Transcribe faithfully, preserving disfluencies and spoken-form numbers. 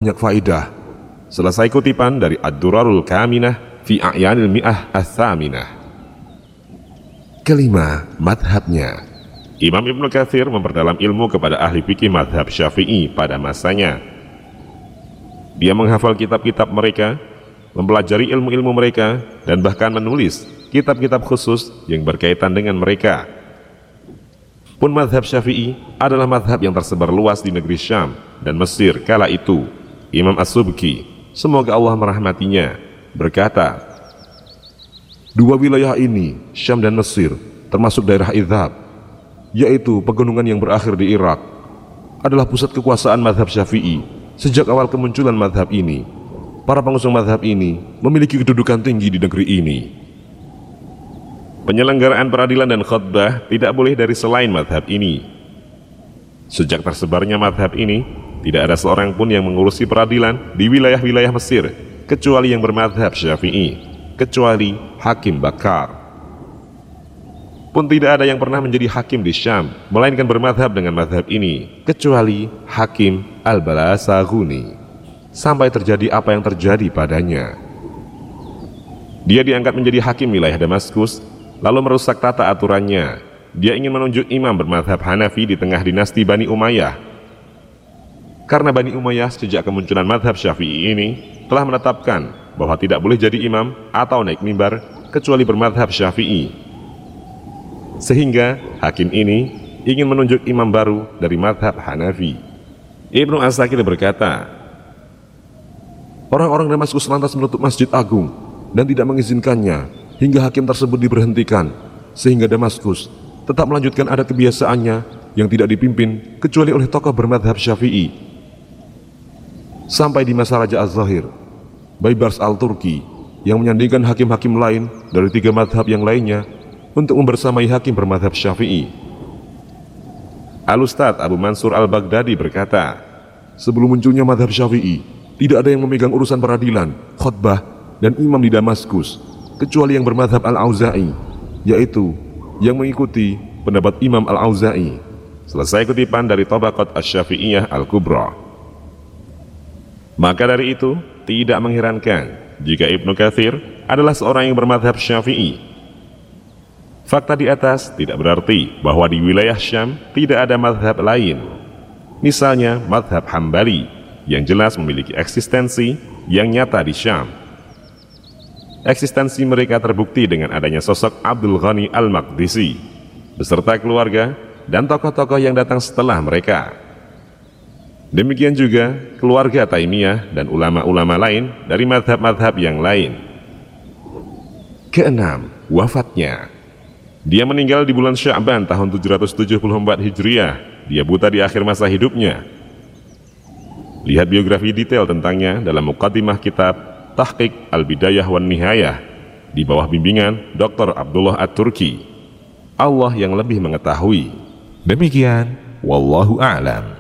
banyak faidah. Selesai kutipan dari Ad-Durarul Kaminah fi A'yanil Mi'ah Ats-Tsaminah. Kelima, madhabnya. Imam Ibnu Katsir memperdalam ilmu kepada ahli fikih madhab Syafi'i pada masanya. Dia menghafal kitab-kitab mereka, mempelajari ilmu-ilmu mereka, dan bahkan menulis kitab-kitab khusus yang berkaitan dengan mereka. Pun madhab Syafi'i adalah madhab yang tersebar luas di negeri Syam dan Mesir kala itu. Imam As-Subki, semoga Allah merahmatinya, berkata, dua wilayah ini, Syam dan Mesir, termasuk daerah Idhab, yaitu pegunungan yang berakhir di Irak, adalah pusat kekuasaan madhab Syafi'i. Sejak awal kemunculan madhab ini, para pengusung madhab ini memiliki kedudukan tinggi di negeri ini. Penyelenggaraan peradilan dan khutbah tidak boleh dari selain madhab ini. Sejak tersebarnya madhab ini, tidak ada seorang pun yang mengurusi peradilan di wilayah-wilayah Mesir, kecuali yang bermadhab Syafi'i, kecuali Hakim Bakar. Pun tidak ada yang pernah menjadi hakim di Syam, melainkan bermadhab dengan madhab ini, kecuali Hakim Al-Balasaghuni, sampai terjadi apa yang terjadi padanya. Dia diangkat menjadi hakim wilayah Damaskus, lalu merusak tata aturannya. Dia ingin menunjuk imam bermadhab Hanafi di tengah dinasti Bani Umayyah. Karena Bani Umayyah sejak kemunculan madhab Syafi'i ini telah menetapkan bahwa tidak boleh jadi imam atau naik mimbar kecuali bermadhab Syafi'i. Sehingga hakim ini ingin menunjuk imam baru dari madhab Hanafi. Ibnu Asakir berkata, orang-orang Damaskus lantas menutup masjid agung dan tidak mengizinkannya hingga hakim tersebut diberhentikan, sehingga Damaskus tetap melanjutkan adat kebiasaannya yang tidak dipimpin kecuali oleh tokoh bermadhab Syafi'i. Sampai di masa Raja Az-Zahir, Baybars Al-Turki yang menyandingkan hakim-hakim lain dari tiga madhab yang lainnya untuk membersamai hakim bermadhab Syafi'i. Al-Ustadz Abu Mansur Al-Baghdadi berkata, sebelum munculnya madhab Syafi'i, tidak ada yang memegang urusan peradilan, khutbah, dan imam di Damaskus, kecuali yang bermadhab Al-Auza'i, yaitu yang mengikuti pendapat Imam Al-Auza'i. Selesai kutipan dari Tabaqat Asy-Syafi'iyah Al-Kubra. Maka dari itu, tidak mengherankan jika Ibnu Katsir adalah seorang yang bermadhab Syafi'i. Fakta di atas tidak berarti bahwa di wilayah Syam tidak ada madhab lain. Misalnya madhab Hambali yang jelas memiliki eksistensi yang nyata di Syam. Eksistensi mereka terbukti dengan adanya sosok Abdul Ghani Al-Maqdisi beserta keluarga dan tokoh-tokoh yang datang setelah mereka. Demikian juga keluarga Taimiyah dan ulama-ulama lain dari madhab-madhab yang lain. Keenam, wafatnya. Dia meninggal di bulan Sya'ban tahun tujuh ratus tujuh puluh empat Hijriah. Dia buta di akhir masa hidupnya. Lihat biografi detail tentangnya dalam muqaddimah kitab Tahqiq Al-Bidayah wan Nihayah di bawah bimbingan Doktor Abdullah At-Turki. Allah yang lebih mengetahui. Demikian, wallahu a'lam.